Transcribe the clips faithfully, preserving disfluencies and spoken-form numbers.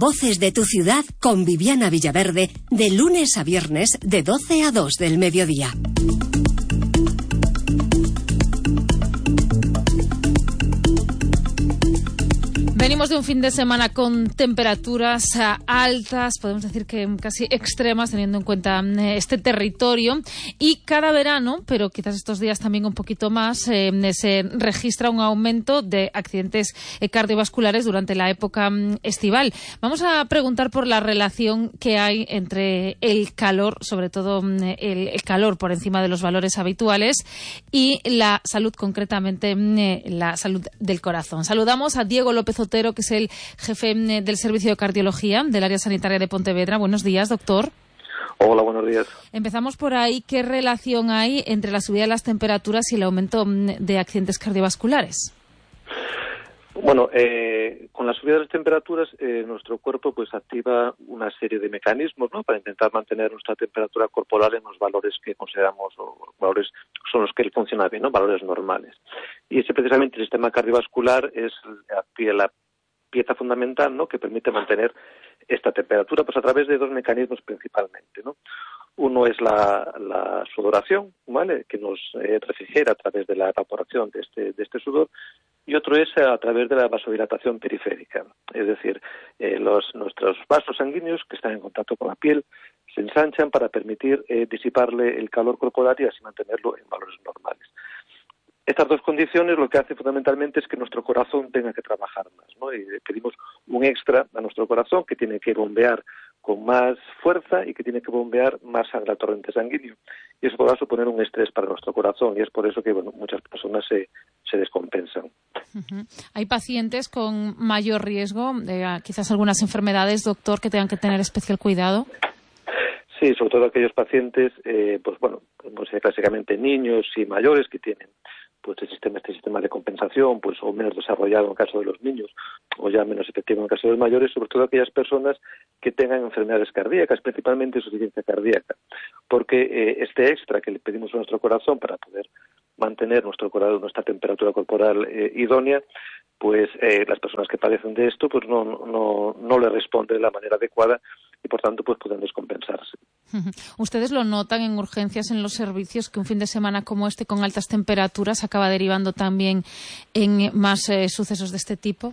Voces de tu ciudad con Viviana Villaverde, de lunes a viernes de doce a dos del mediodía. Venimos de un fin de semana con temperaturas altas, podemos decir que casi extremas, teniendo en cuenta este territorio. Y cada verano, pero quizás estos días también un poquito más, eh, se registra un aumento de accidentes cardiovasculares durante la época estival. Vamos a preguntar por la relación que hay entre el calor, sobre todo el, el calor por encima de los valores habituales, y la salud, concretamente la salud del corazón. Saludamos a Diego López Otero, que es el jefe del Servicio de Cardiología del Área Sanitaria de Pontevedra. Buenos días, doctor. Hola, buenos días. Empezamos por ahí. ¿Qué relación hay entre la subida de las temperaturas y el aumento de accidentes cardiovasculares? Bueno, eh, con la subida de las temperaturas, eh, nuestro cuerpo pues activa una serie de mecanismos, ¿no?, para intentar mantener nuestra temperatura corporal en los valores que consideramos, o valores son los que funciona bien, ¿no?, valores normales. Y ese precisamente el sistema cardiovascular es la pieza fundamental, ¿no?, que permite mantener esta temperatura, pues a través de dos mecanismos principalmente, ¿no? Uno es la, la sudoración, ¿vale?, que nos eh, refrigera a través de la evaporación de este, de este sudor, y otro es a través de la vasodilatación periférica, es decir, eh, los, nuestros vasos sanguíneos que están en contacto con la piel se ensanchan para permitir eh, disiparle el calor corporal y así mantenerlo en valores normales. Estas dos condiciones lo que hace fundamentalmente es que nuestro corazón tenga que trabajar más, ¿no? Y pedimos un extra a nuestro corazón que tiene que bombear con más fuerza y que tiene que bombear más sangre al torrente sanguíneo. Y eso podrá suponer un estrés para nuestro corazón y es por eso que bueno, muchas personas se, se descompensan. Uh-huh. ¿Hay pacientes con mayor riesgo de uh, quizás algunas enfermedades, doctor, que tengan que tener especial cuidado? Sí, sobre todo aquellos pacientes, eh, pues bueno, pues, clásicamente niños y mayores que tienen pues el sistema, este sistema de compensación, pues o menos desarrollado en el caso de los niños, o ya menos efectivo en el caso de los mayores, sobre todo aquellas personas que tengan enfermedades cardíacas, principalmente insuficiencia cardíaca, porque eh, este extra que le pedimos a nuestro corazón para poder mantener nuestro corazón, nuestra temperatura corporal eh, idónea, pues eh, las personas que padecen de esto pues no, no, no le responden de la manera adecuada y por tanto pues pueden descompensarse. ¿Ustedes lo notan en urgencias en los servicios que un fin de semana como este con altas temperaturas acaba derivando también en más eh, sucesos de este tipo?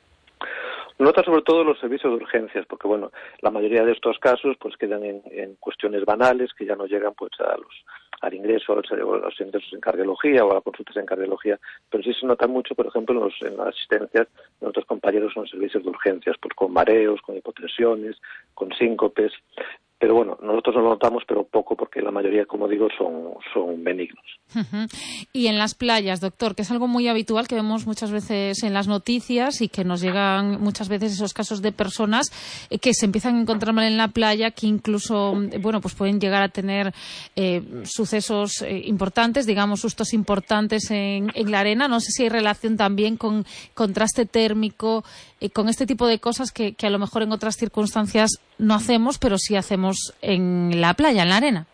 Lo notan sobre todo los servicios de urgencias, porque bueno, la mayoría de estos casos pues quedan en, en cuestiones banales que ya no llegan pues a los al ingreso, a los, a los ingresos en cardiología o a las consultas en cardiología, pero sí se nota mucho, por ejemplo, en, los, en las asistencias de nuestros compañeros en los servicios de urgencias, pues con mareos, con hipotensiones, con síncopes. Pero bueno, nosotros no lo notamos, pero poco, porque la mayoría, como digo, son, son benignos. Uh-huh. Y en las playas, doctor, que es algo muy habitual que vemos muchas veces en las noticias y que nos llegan muchas veces esos casos de personas que se empiezan a encontrar mal en la playa, que incluso, bueno, pues pueden llegar a tener eh, sucesos eh, importantes, digamos, sustos importantes en, en la arena. No sé si hay relación también con contraste térmico, eh, con este tipo de cosas que, que a lo mejor en otras circunstancias no hacemos, pero sí hacemos en la playa, en la arena.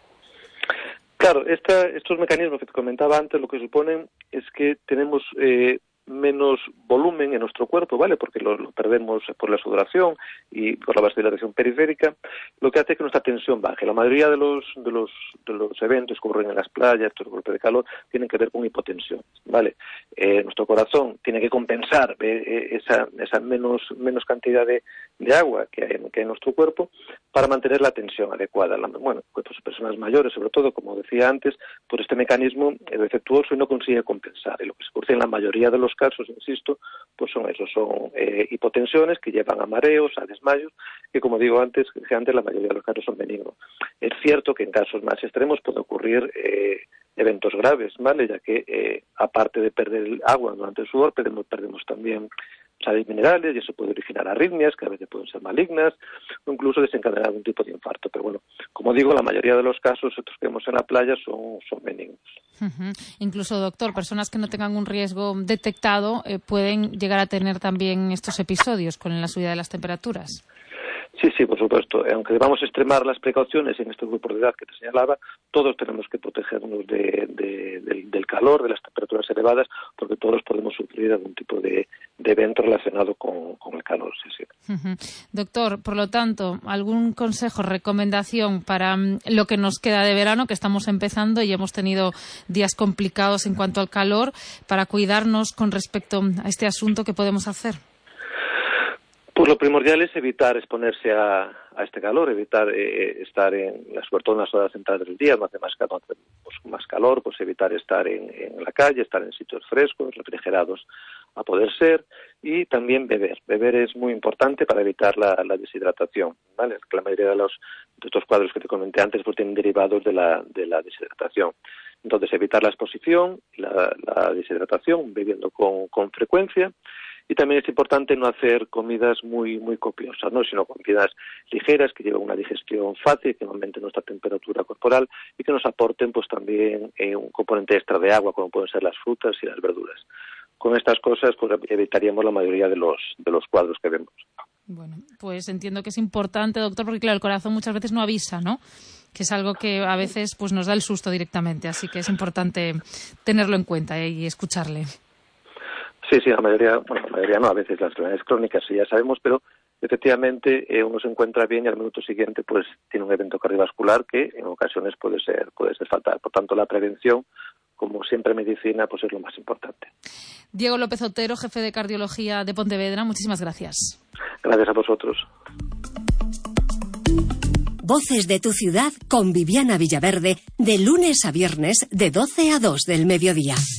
Claro, esta, estos mecanismos que te comentaba antes lo que suponen es que tenemos eh, menos volumen en nuestro cuerpo, ¿vale? Porque lo, lo perdemos por la sudoración y por la vasodilatación periférica, lo que hace que nuestra tensión baje. La mayoría de los de los de los eventos que ocurren en las playas, estos golpes de calor, tienen que ver con hipotensión, ¿vale? Eh, nuestro corazón tiene que compensar eh, esa esa menos menos cantidad de, de agua que hay, que hay en nuestro cuerpo para mantener la tensión adecuada. La, bueno, pues personas mayores, sobre todo, como decía antes, pues este mecanismo es defectuoso y no consigue compensar. Y lo que se produce en la mayoría de los casos, insisto, pues son esos, son eh, hipotensiones que llevan a mareos, a desmayos, que como digo antes, que antes la mayoría de los casos son benignos. Es cierto que en casos más extremos puede ocurrir eh, eventos graves, ¿vale? Ya que eh, aparte de perder el agua durante el sudor, perdemos, perdemos también sales minerales y eso puede originar arritmias que a veces pueden ser malignas o incluso desencadenar algún tipo de infarto. Pero bueno, como digo, la mayoría de los casos estos que vemos en la playa son, son benignos. Uh-huh. Incluso, doctor, personas que no tengan un riesgo detectado eh, pueden llegar a tener también estos episodios con la subida de las temperaturas. Sí, sí, por supuesto. Aunque debamos extremar las precauciones en este grupo de edad que te señalaba, todos tenemos que protegernos de, de, de, del calor, de las temperaturas elevadas, porque todos podemos sufrir algún tipo de, de evento relacionado con, con el calor. Sí, sí. Uh-huh. Doctor, por lo tanto, ¿algún consejo, recomendación para um, lo que nos queda de verano, que estamos empezando y hemos tenido días complicados en cuanto al calor, para cuidarnos con respecto a este asunto? ¿Qué podemos hacer? Pues lo primordial es evitar exponerse a, a este calor, evitar eh, estar en, sobre todo en las horas centrales del día, no hace más, no hace, pues, más calor, pues evitar estar en, en la calle, estar en sitios frescos, refrigerados a poder ser, y también beber. Beber es muy importante para evitar la, la deshidratación, ¿vale? La mayoría de los de estos cuadros que te comenté antes pues tienen derivados de la, de la deshidratación. Entonces, evitar la exposición, la, la deshidratación, bebiendo con, con frecuencia. Y también es importante no hacer comidas muy muy copiosas, ¿no? Sino comidas ligeras que lleven una digestión fácil, que aumenten nuestra temperatura corporal y que nos aporten pues también eh, un componente extra de agua, como pueden ser las frutas y las verduras. Con estas cosas pues evitaríamos la mayoría de los de los cuadros que vemos. Bueno, pues entiendo que es importante, doctor, porque claro, el corazón muchas veces no avisa, ¿no? Que es algo que a veces pues nos da el susto directamente, así que es importante tenerlo en cuenta eh, y escucharle. Sí, sí, la mayoría, bueno, la mayoría no, a veces las enfermedades crónicas sí ya sabemos, pero efectivamente eh, uno se encuentra bien y al minuto siguiente pues tiene un evento cardiovascular que en ocasiones puede ser puede ser fatal. Por tanto, la prevención, como siempre en medicina, pues es lo más importante. Diego López Otero, jefe de cardiología de Pontevedra, muchísimas gracias. Gracias a vosotros. Voces de tu ciudad con Viviana Villaverde, de lunes a viernes de doce a dos del mediodía.